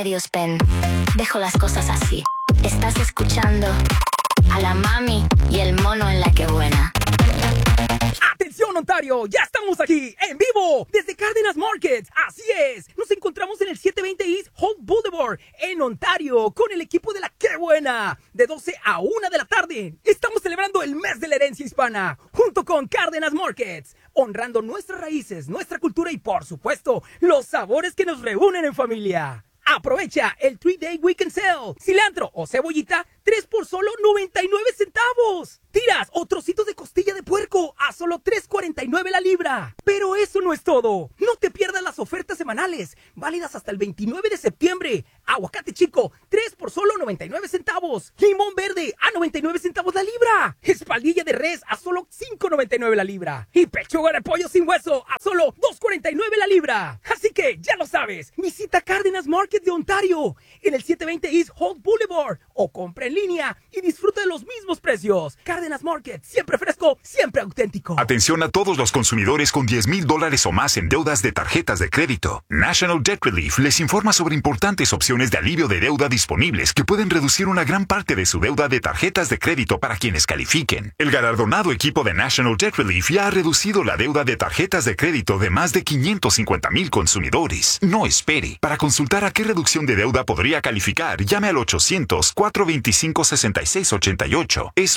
medios pen. Dejo las cosas así. Estás escuchando a la mami y el mono en la que buena. ¡Atención, Ontario! ¡Ya estamos aquí, en vivo! Desde Cárdenas Market. ¡Así es! Nos encontramos en el 720 East Holt Boulevard, en Ontario, con el equipo de la ¡Qué Buena! De 12 a 1 de la tarde. Estamos celebrando el mes de la herencia hispana, junto con Cárdenas Markets, honrando nuestras raíces, nuestra cultura y, por supuesto, los sabores que nos reúnen en familia. Aprovecha el 3-Day Weekend Sale. Cilantro o cebollita, 3 por solo 99 centavos. Tiras o trocitos de costilla de puerco a solo 3.49 la libra. Pero eso no es todo. No te pierdas las ofertas semanales, válidas hasta el 29 de septiembre. Aguacate chico, 3 por solo 99 centavos. Limón verde a 99 centavos la libra. Espaldilla de res a solo 5.99 la libra. Y pechuga de pollo sin hueso a solo 2.49 la libra. Así que ya lo sabes, visita Cárdenas Market de Ontario en el 720 East Holt Boulevard o compra en línea y disfruta de los mismos precios. Cárdenas Market, siempre fresco, siempre auténtico. Atención a todos los consumidores con $10,000 o más en deudas de tarjetas de crédito. National Debt Relief les informa sobre importantes opciones de alivio de deuda disponibles que pueden reducir una gran parte de su deuda de tarjetas de crédito para quienes califiquen. El galardonado equipo de National Debt Relief ya ha reducido la deuda de tarjetas de crédito de más de 550,000 consumidores. No espere. Para consultar a qué reducción de deuda podría calificar, llame al 800-425-6688. Es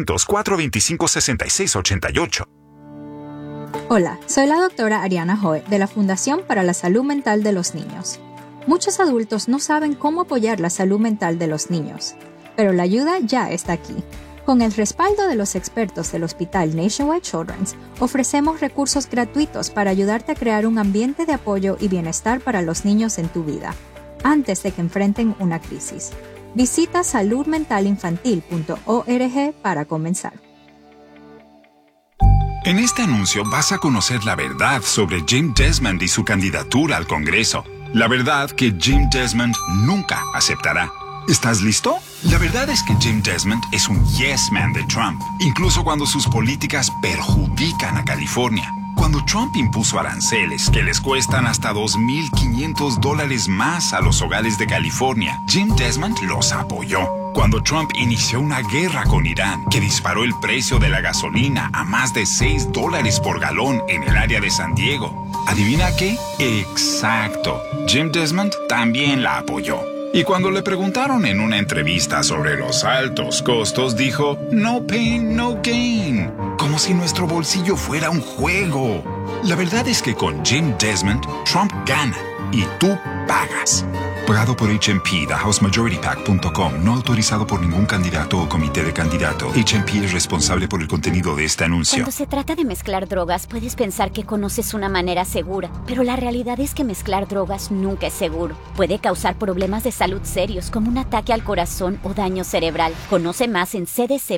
800-425-6688. Hola, soy la doctora Ariana Hoe de la Fundación para la Salud Mental de los Niños. Muchos adultos no saben cómo apoyar la salud mental de los niños, pero la ayuda ya está aquí. Con el respaldo de los expertos del Hospital Nationwide Children's, ofrecemos recursos gratuitos para ayudarte a crear un ambiente de apoyo y bienestar para los niños en tu vida, antes de que enfrenten una crisis. Visita saludmentalinfantil.org para comenzar. En este anuncio vas a conocer la verdad sobre Jim Desmond y su candidatura al Congreso. La verdad que Jim Desmond nunca aceptará. ¿Estás listo? La verdad es que Jim Desmond es un yes man de Trump, incluso cuando sus políticas perjudican a California. Cuando Trump impuso aranceles que les cuestan hasta $2,500 más a los hogares de California, Jim Desmond los apoyó. Cuando Trump inició una guerra con Irán que disparó el precio de la gasolina a más de $6 por galón en el área de San Diego, ¿adivina qué? Exacto. Jim Desmond también la apoyó. Y cuando le preguntaron en una entrevista sobre los altos costos, dijo, no pain, no gain. Como si nuestro bolsillo fuera un juego. La verdad es que con Jim Desmond, Trump gana y tú pagas. Pagado por HMP, TheHouseMajorityPAC.com, no autorizado por ningún candidato o comité de candidato. HMP es responsable por el contenido de este anuncio. Cuando se trata de mezclar drogas, puedes pensar que conoces una manera segura, pero la realidad es que mezclar drogas nunca es seguro. Puede causar problemas de salud serios como un ataque al corazón o daño cerebral. Conoce más en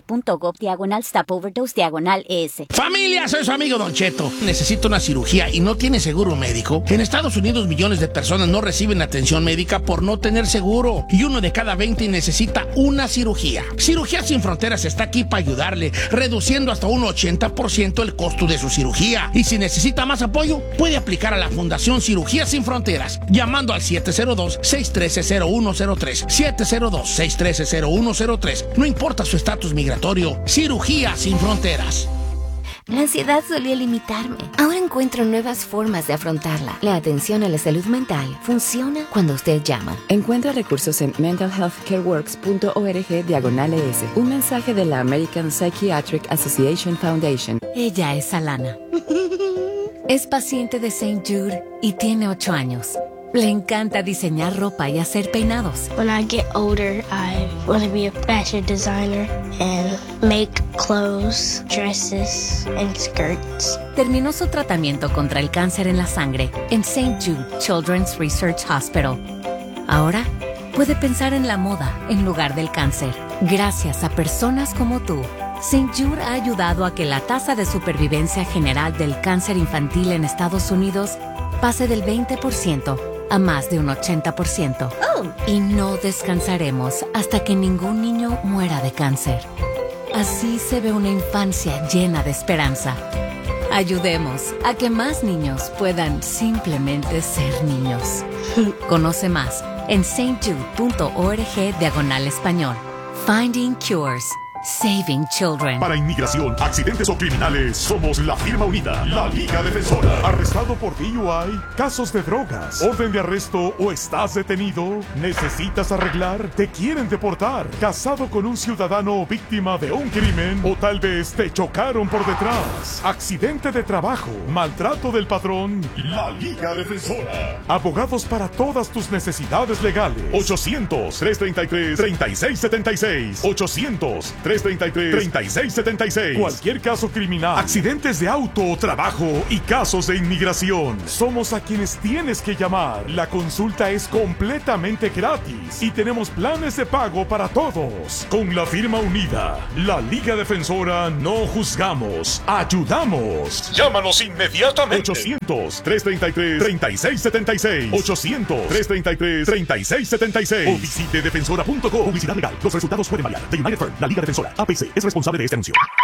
cdc.gov/StopOverdose/ES. ¡Familia! Soy su amigo Don Cheto. Necesito una cirugía y no tiene seguro médico. En Estados Unidos, millones de personas no reciben atención médica por no tener seguro. Y 1 de cada 20 necesita una cirugía. Cirugías Sin Fronteras está aquí para ayudarle, reduciendo hasta un 80% el costo de su cirugía. Y si necesita más apoyo, puede aplicar a la Fundación Cirugías Sin Fronteras, llamando al 702-613-0103. 702-613-0103. No importa su estatus migratorio. Cirugías Sin Fronteras. La ansiedad solía limitarme. Ahora encuentro nuevas formas de afrontarla. La atención a la salud mental funciona cuando usted llama. Encuentra recursos en mentalhealthcareworks.org/ES. Un mensaje de la American Psychiatric Association Foundation. Ella es Alana. Es paciente de St. Jude y tiene 8 años. Le encanta diseñar ropa y hacer peinados. When I get older, I want to be a fashion designer and make clothes, dresses, and skirts. Terminó su tratamiento contra el cáncer en la sangre en St. Jude Children's Research Hospital. Ahora puede pensar en la moda en lugar del cáncer. Gracias a personas como tú, St. Jude ha ayudado a que la tasa de supervivencia general del cáncer infantil en Estados Unidos pase del 20% a más de un 80%. Y no descansaremos hasta que ningún niño muera de cáncer. Así se ve una infancia llena de esperanza. Ayudemos a que más niños puedan simplemente ser niños. Conoce más en stjude.org/español. Finding Cures. Saving Children. Para inmigración, accidentes o criminales, somos la firma unida, la Liga Defensora. ¿Arrestado por DUI? ¿Casos de drogas? ¿Orden de arresto o estás detenido? ¿Necesitas arreglar? ¿Te quieren deportar? ¿Casado con un ciudadano víctima de un crimen? ¿O tal vez te chocaron por detrás? ¿Accidente de trabajo? ¿Maltrato del patrón? La Liga Defensora. Abogados para todas tus necesidades legales. 800-333-3676. 800-333-3676. Cualquier caso criminal, accidentes de auto, trabajo y casos de inmigración. Somos a quienes tienes que llamar. La consulta es completamente gratis y tenemos planes de pago para todos. Con la firma unida, la Liga Defensora, no juzgamos, ayudamos. Llámanos inmediatamente. 800-333-3676. 800-333-3676. O visite defensora.com. Publicidad legal. Los resultados pueden variar. The United Firm, la Liga Defensora. APC es responsable de este anuncio.